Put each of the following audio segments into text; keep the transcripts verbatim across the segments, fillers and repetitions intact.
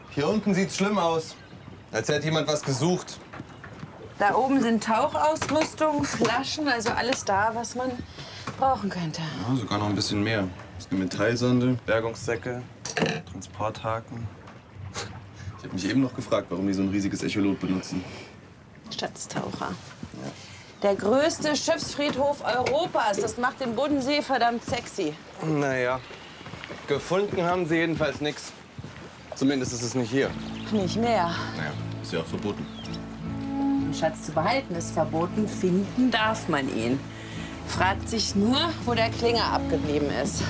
Hier unten sieht's schlimm aus. Als hätte jemand was gesucht. Da oben sind Tauchausrüstung, Flaschen, also alles da, was man brauchen könnte. Ja, sogar noch ein bisschen mehr. Das ist eine Metallsonde, Bergungssäcke, Transporthaken. Ich habe mich eben noch gefragt, warum die so ein riesiges Echolot benutzen. Schatztaucher. Ja. Der größte Schiffsfriedhof Europas. Das macht den Bodensee verdammt sexy. Naja, gefunden haben sie jedenfalls nichts. Zumindest ist es nicht hier. Nicht mehr. Naja, ist ja auch verboten. Den Schatz zu behalten ist verboten, finden darf man ihn. Fragt sich nur, wo der Klinger abgeblieben ist.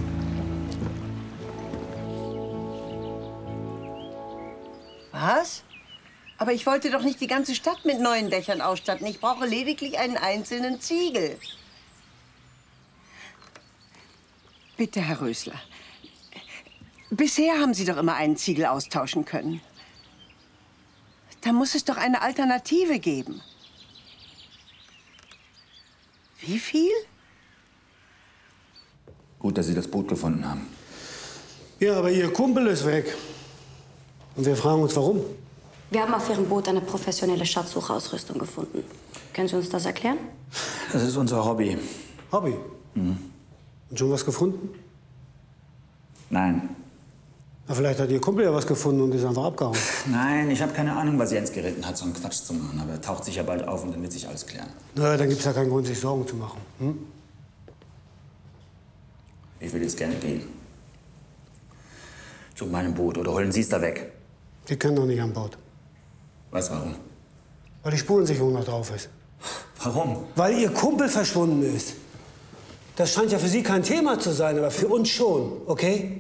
Was? Aber ich wollte doch nicht die ganze Stadt mit neuen Dächern ausstatten. Ich brauche lediglich einen einzelnen Ziegel. Bitte, Herr Rösler. Bisher haben Sie doch immer einen Ziegel austauschen können. Da muss es doch eine Alternative geben. Wie viel? Gut, dass Sie das Boot gefunden haben. Ja, aber Ihr Kumpel ist weg. Und wir fragen uns, warum. Wir haben auf Ihrem Boot eine professionelle Schatzsuchausrüstung gefunden. Können Sie uns das erklären? Das ist unser Hobby. Hobby? Mhm. Und schon was gefunden? Nein. Na, vielleicht hat Ihr Kumpel ja was gefunden und ist einfach abgehauen. Nein, ich habe keine Ahnung, was Jens geritten hat, so einen Quatsch zu machen. Aber er taucht sich ja bald auf und dann wird sich alles klären. Na, dann gibt's ja keinen Grund, sich Sorgen zu machen. Hm? Ich will jetzt gerne gehen. Zu meinem Boot oder holen Sie es da weg. Sie können doch nicht an Bord. Was, warum? Weil die Spurensicherung noch drauf ist. Warum? Weil Ihr Kumpel verschwunden ist. Das scheint ja für Sie kein Thema zu sein, aber für uns schon, okay?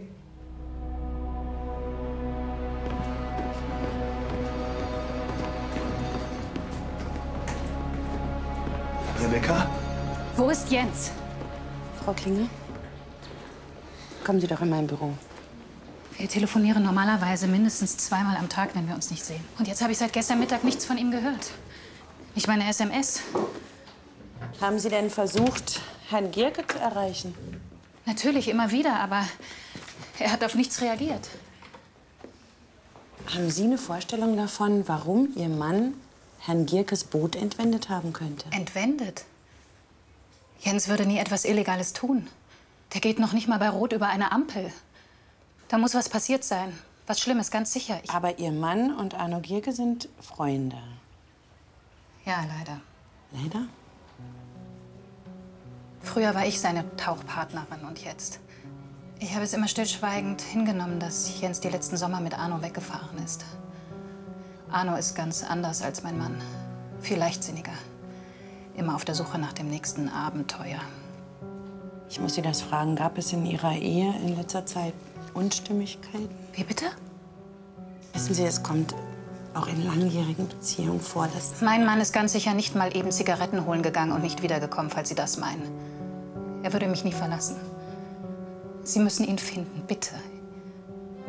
Rebecca? Wo ist Jens? Frau Klinger, kommen Sie doch in mein Büro. Wir telefonieren normalerweise mindestens zweimal am Tag, wenn wir uns nicht sehen. Und jetzt habe ich seit gestern Mittag nichts von ihm gehört. Nicht meine S M S. Haben Sie denn versucht, Herrn Gierke zu erreichen? Natürlich, immer wieder, aber er hat auf nichts reagiert. Haben Sie eine Vorstellung davon, warum Ihr Mann Herrn Gierkes Boot entwendet haben könnte? Entwendet? Jens würde nie etwas Illegales tun. Der geht noch nicht mal bei Rot über eine Ampel. Da muss was passiert sein. Was Schlimmes, ganz sicher. Ich Aber Ihr Mann und Arno Gierke sind Freunde. ja, leider. Leider? Früher war ich seine Tauchpartnerin und jetzt. Ich habe es immer stillschweigend hingenommen, dass Jens die letzten Sommer mit Arno weggefahren ist. Arno ist ganz anders als mein Mann. Viel leichtsinniger. Immer auf der Suche nach dem nächsten Abenteuer. Ich muss Sie das fragen, gab es in Ihrer Ehe in letzter Zeit Unstimmigkeiten? Wie bitte? Wissen Sie, es kommt auch in langjährigen Beziehungen vor, dass... Mein Mann ist ganz sicher nicht mal eben Zigaretten holen gegangen und nicht wiedergekommen, falls Sie das meinen. Er würde mich nie verlassen. Sie müssen ihn finden, bitte.